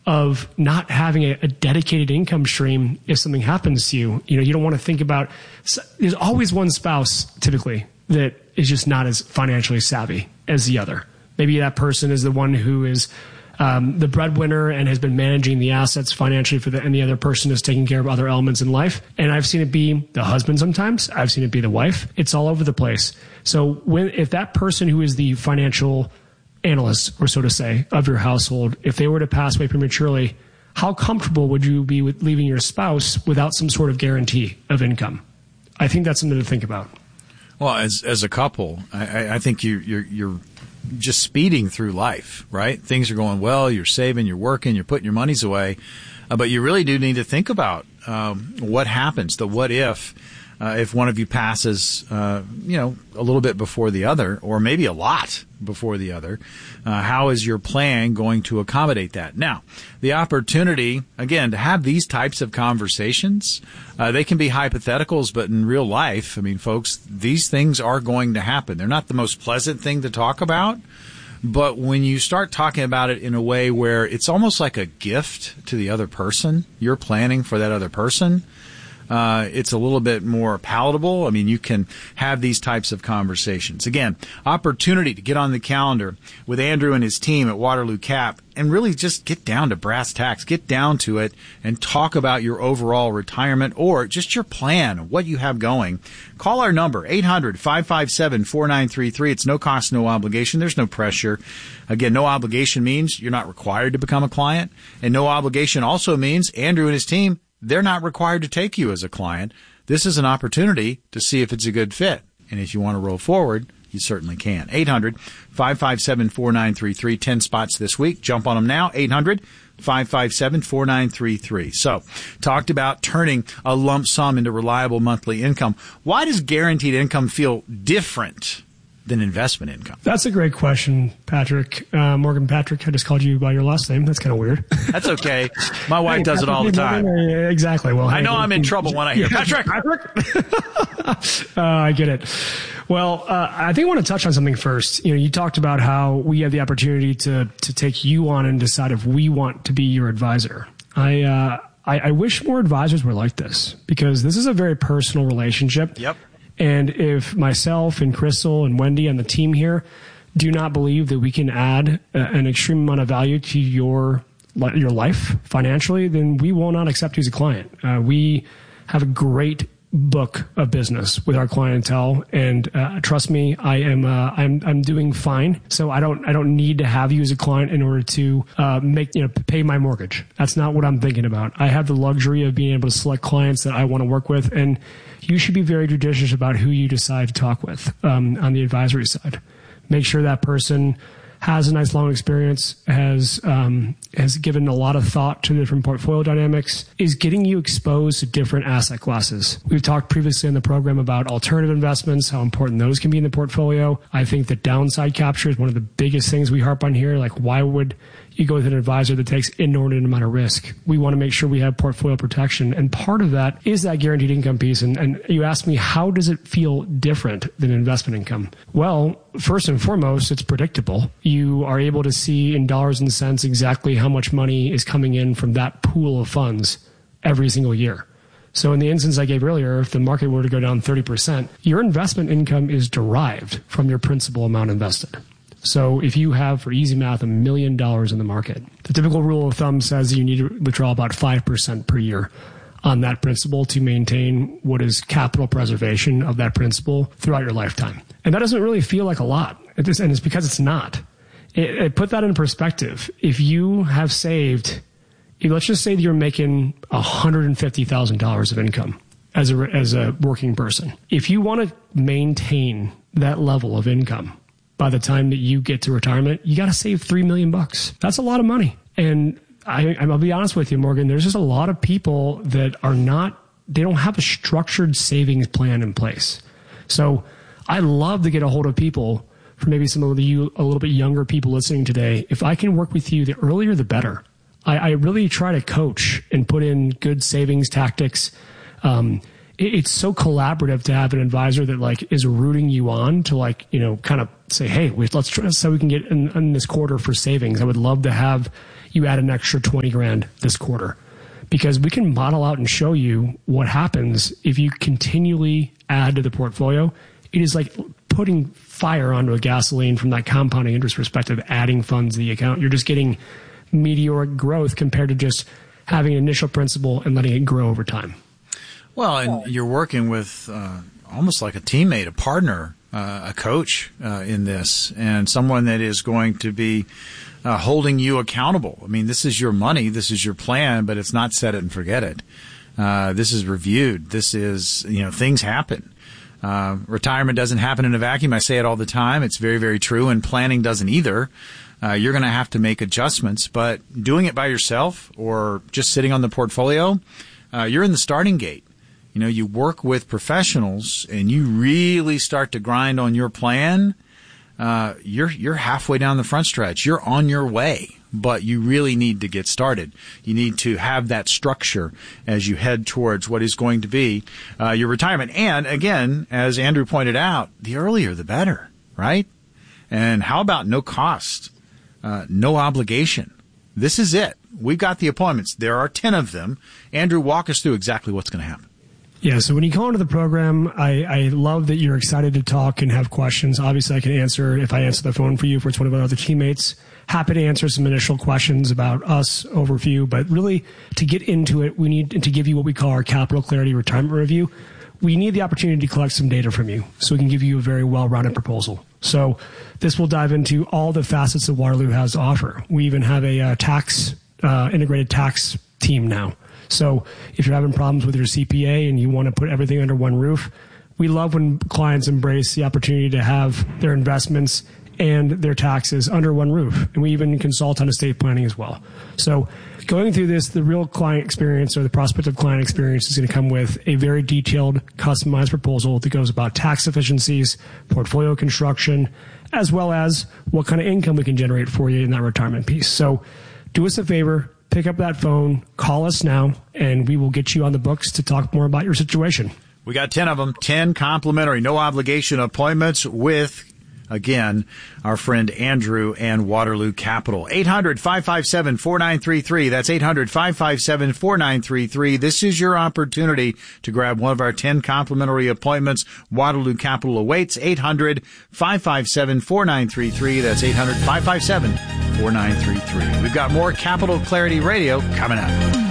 of not having a dedicated income stream if something happens to you. You know, you don't want to think about, there's always one spouse typically that is just not as financially savvy as the other. Maybe that person is the one who is the breadwinner and has been managing the assets financially and the other person is taking care of other elements in life. And I've seen it be the husband sometimes. I've seen it be the wife. It's all over the place. So if that person who is the financial analyst, or so to say, of your household, if they were to pass away prematurely, how comfortable would you be with leaving your spouse without some sort of guarantee of income? I think that's something to think about. Well, as a couple, I think you're just speeding through life, right? Things are going well, you're saving, you're working, you're putting your monies away, but you really do need to think about what happens, the what if one of you passes, a little bit before the other, or maybe a lot before the other. How is your plan going to accommodate that? Now, the opportunity, again, to have these types of conversations, they can be hypotheticals, but in real life, I mean, folks, these things are going to happen. They're not the most pleasant thing to talk about, but when you start talking about it in a way where it's almost like a gift to the other person, you're planning for that other person, it's a little bit more palatable. I mean, you can have these types of conversations. Again, opportunity to get on the calendar with Andrew and his team at Waterloo Cap and really just get down to brass tacks, get down to it and talk about your overall retirement or just your plan, what you have going. Call our number, 800-557-4933. It's no cost, no obligation. There's no pressure. Again, no obligation means you're not required to become a client. And no obligation also means Andrew and his team, they're not required to take you as a client. This is an opportunity to see if it's a good fit. And if you want to roll forward, you certainly can. 800-557-4933. 10 spots this week. Jump on them now. 800-557-4933. So, talked about turning a lump sum into reliable monthly income. Why does guaranteed income feel different than investment income? That's a great question, Patrick. Morgan Patrick, I just called you by your last name. That's kind of weird. That's okay. My wife does it all the time. Exactly. Well, I know I'm in trouble when I hear Patrick. I get it. Well, I think I want to touch on something first. You talked about how we have the opportunity to take you on and decide if we want to be your advisor. I wish more advisors were like this because this is a very personal relationship. Yep. And if myself and Crystal and Wendy and the team here do not believe that we can add an extreme amount of value to your life financially, then we will not accept you as a client. We have a great book of business with our clientele, and trust me, I'm doing fine. So I don't need to have you as a client in order to pay my mortgage. That's not what I'm thinking about. I have the luxury of being able to select clients that I want to work with, and you should be very judicious about who you decide to talk with on the advisory side. Make sure that person has a nice long experience, has given a lot of thought to different portfolio dynamics, is getting you exposed to different asset classes. We've talked previously in the program about alternative investments, how important those can be in the portfolio. I think that downside capture is one of the biggest things we harp on here. Like, why would you go with an advisor that takes inordinate amount of risk? We want to make sure we have portfolio protection. And part of that is that guaranteed income piece. And you asked me, how does it feel different than investment income? Well, first and foremost, it's predictable. You are able to see in dollars and cents exactly how much money is coming in from that pool of funds every single year. So in the instance I gave earlier, if the market were to go down 30%, your investment income is derived from your principal amount invested. So if you have, for easy math, $1 million in the market, the typical rule of thumb says you need to withdraw about 5% per year on that principal to maintain what is capital preservation of that principal throughout your lifetime. And that doesn't really feel like a lot. And it's because it's not. Put that in perspective. If you have saved, let's just say that you're making $150,000 of income as a working person. If you want to maintain that level of income by the time that you get to retirement, you got to save $3 million. That's a lot of money. And I'll be honest with you, Morgan, there's just a lot of people that they don't have a structured savings plan in place. So I love to get a hold of people, for maybe some of you a little bit younger people listening today. If I can work with you, the earlier the better. I really try to coach and put in good savings tactics. it's so collaborative to have an advisor that like is rooting you on to like, you know, kind of say, hey, let's try so we can get in this quarter for savings. I would love to have you add an extra 20 grand this quarter, because we can model out and show you what happens if you continually add to the portfolio. It is like putting fire onto a gasoline from that compounding interest perspective, adding funds to the account. You're just getting meteoric growth compared to just having an initial principal and letting it grow over time. Well, and you're working with almost like a teammate, a partner, a coach in this, and someone that is going to be holding you accountable. I mean, this is your money, this is your plan, but it's not set it and forget it. This is reviewed. This is, you know, things happen. Retirement doesn't happen in a vacuum. I say it all the time. It's very, very true, and planning doesn't either. You're going to have to make adjustments, but doing it by yourself or just sitting on the portfolio, you're in the starting gate. You know, you work with professionals and you really start to grind on your plan. You're halfway down the front stretch. You're on your way, but you really need to get started. You need to have that structure as you head towards what is going to be your retirement. And again, as Andrew pointed out, the earlier the better, right? And how about no cost, no obligation? This is it. We've got the appointments. There are 10 of them. Andrew, walk us through exactly what's going to happen. Yeah, so when you call into the program, I love that you're excited to talk and have questions. Obviously, I can answer if I answer the phone for you, if it's one of our other teammates. Happy to answer some initial questions about us, overview. But really, to get into it, we need to give you what we call our Capital Clarity Retirement Review. We need the opportunity to collect some data from you so we can give you a very well-rounded proposal. So this will dive into all the facets that Waterloo has to offer. We even have a integrated tax team now. So if you're having problems with your CPA and you want to put everything under one roof, we love when clients embrace the opportunity to have their investments and their taxes under one roof. And we even consult on estate planning as well. So going through this, the real client experience or the prospective client experience is going to come with a very detailed, customized proposal that goes about tax efficiencies, portfolio construction, as well as what kind of income we can generate for you in that retirement piece. So do us a favor. Pick up that phone, call us now, and we will get you on the books to talk more about your situation. We got 10 of them, 10 complimentary, no obligation appointments with, again, our friend Andrew and Waterloo Capital. 800-557-4933. That's 800-557-4933. This is your opportunity to grab one of our 10 complimentary appointments. Waterloo Capital awaits. 800-557-4933. That's 800-557-4933. We've got more Capital Clarity Radio coming up.